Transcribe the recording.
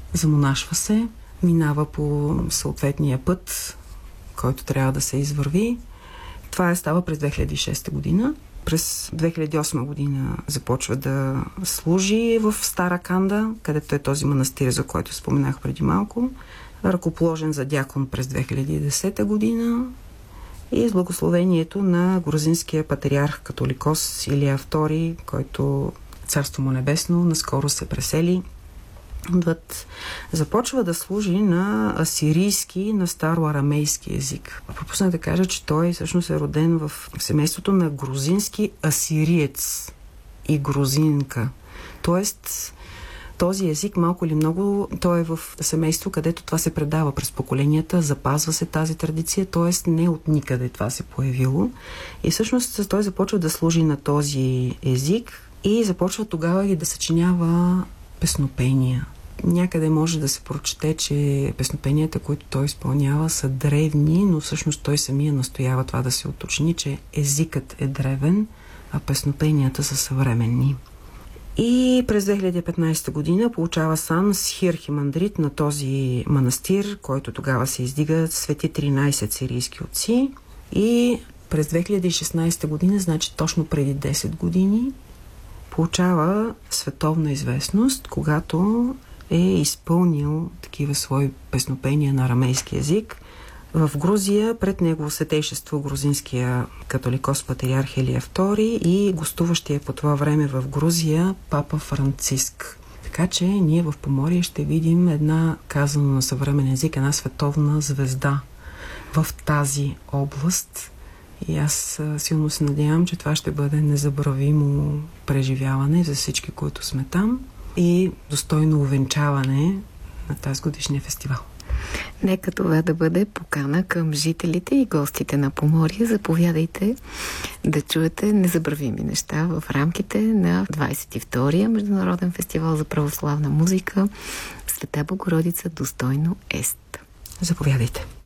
замонашва се, минава по съответния път, който трябва да се извърви. Това става през 2006 година. През 2008 година започва да служи в Стара Канда, където е този манастир, за който споменах преди малко. Ръкоположен за дякон през 2010 година и с благословението на грузинския патриарх католикос Илия II, който, царство му небесно, наскоро се пресели отвъд. Започва да служи на асирийски, на староарамейски език. Пропусна да кажа, че той всъщност е роден в семейството на грузински асириец и грузинка. Тоест, този език малко или много, той е в семейство, където това се предава през поколенията, запазва се тази традиция, т.е. не от никъде това се появило. И всъщност той започва да служи на този език и започва тогава и да съчинява песнопения. Някъде може да се прочете, че песнопенията, които той изпълнява, са древни, но всъщност той самия настоява това да се уточни, че езикът е древен, а песнопенията са съвременни. И през 2015 година получава сан с архимандрит на този манастир, който тогава се издига свети 13 сирийски отци. И през 2016 година, значи точно преди 10 години, получава световна известност, когато е изпълнил такива свои песнопения на арамейски език в Грузия пред негово светейшество грузинския католикос патриарх Илия II и гостуващия по това време в Грузия папа Франциск. Така че ние в Поморие ще видим една, казано на съвременен език, една световна звезда в тази област. И аз силно се надявам, че това ще бъде незабравимо преживяване за всички, които сме там и достойно увенчаване на тази годишния фестивал. Нека това да бъде покана към жителите и гостите на Поморие. Заповядайте да чуете незабравими неща в рамките на 22-я Международен фестивал за православна музика Света Богородица достойно ест. Заповядайте.